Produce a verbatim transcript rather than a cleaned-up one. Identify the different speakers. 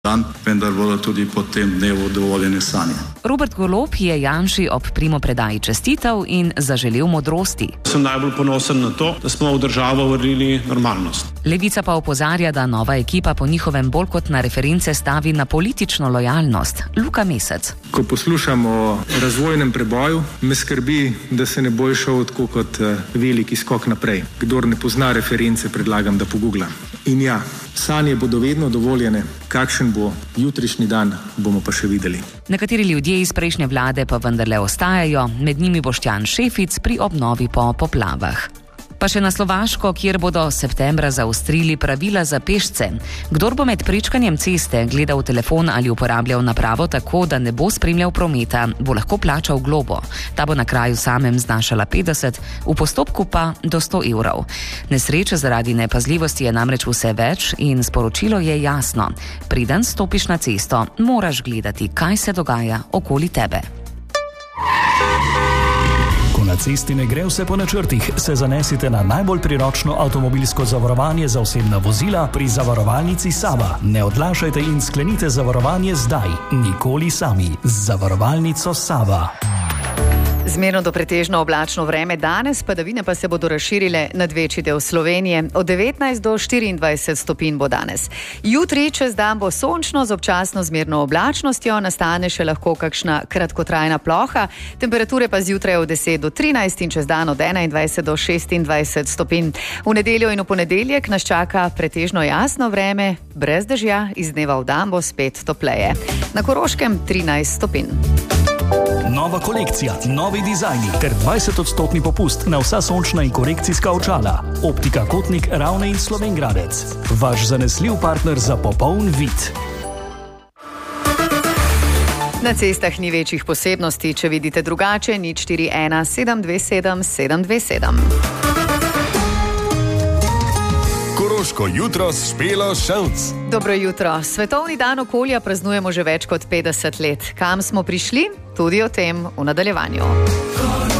Speaker 1: dan, vendar bodo tudi po tem dnevu dovoljene sanje.
Speaker 2: Robert Golob je Janši ob primopredaji čestital in zaželel modrosti.
Speaker 3: Sem najbolj ponosen na to, da smo v državo vrnili normalnost.
Speaker 2: Levica pa opozarja, da nova ekipa po njihovem bolj kot na reference stavi na politično lojalnost. Luka Mesec.
Speaker 4: Ko poslušamo o razvojnem preboju, me skrbi, da se ne bo šel tako kot veliki skok naprej. Kdor ne pozna reference, predlagam, da pogugla. In ja, sanje bodo vedno dovoljene, kakšen bo jutrišnji dan, bomo pa še videli.
Speaker 2: Nekateri ljudje iz prejšnje vlade pa vendarle ostajajo, med njimi Boštjan Šefic pri obnovi po poplavah. Pa še na Slovaško, kjer bodo septembra zaostrili pravila za pešce. Kdor bo med prečkanjem ceste gledal telefon ali uporabljal napravo tako, da ne bo spremljal prometa, bo lahko plačal globo. Ta bo na kraju samem znašala petdeset, v postopku pa do sto evrov. Nesreče zaradi nepazljivosti je namreč vse več in sporočilo je jasno. Preden stopiš na cesto, moraš gledati, kaj se dogaja okoli tebe.
Speaker 5: Na cesti ne gre vse po načrtih, se zanesite na najbolj priročno avtomobilsko zavarovanje za osebna vozila pri zavarovalnici Sava. Ne odlašajte in sklenite zavarovanje zdaj, nikoli sami. Z zavarovalnico Sava.
Speaker 6: Zmerno do pretežno oblačno vreme danes, padavine pa se bodo razširile nad večji del Slovenije. Od devetnajst do štiriindvajset stopinj bo danes. Jutri čez dan bo sončno z občasno zmerno oblačnostjo, nastane še lahko kakšna kratkotrajna ploha. Temperature pa zjutraj od deset do trinajst in čez dan od enaindvajset do šestindvajset stopinj. V nedeljo in v ponedeljek nas čaka pretežno jasno vreme, brez dežja, iz dneva v dan bo spet topleje. Na Koroškem trinajst stopinj.
Speaker 5: Nova kolekcija, novi dizajni ter dvajset odstotni popust na vsa sončna in korekcijska očala. Optika Kotnik, Ravne in Slovenj Gradec. Vaš zanesljiv partner za popoln vid.
Speaker 6: Na cestah ni večjih posebnosti, če vidite drugače, nič štiri ena sedem dve sedem sedem dve sedem.
Speaker 7: Koroško jutro s Špelo Ševc.
Speaker 6: Dobro jutro. Svetovni dan okolja praznujemo že več kot petdeset let. Kam smo prišli? Tudi o tem v nadaljevanju.